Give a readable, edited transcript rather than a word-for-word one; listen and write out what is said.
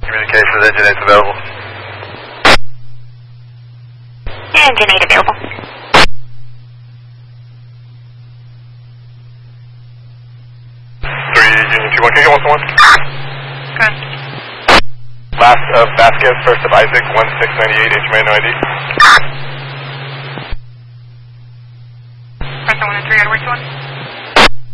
Communications, engine 8's available. Engine 8 available. Union 2-1, can you get 1-1? Good. Last of Vasquez, first of Isaac, 1698, HMA, no ID. Press 1 and 3, Edward 1.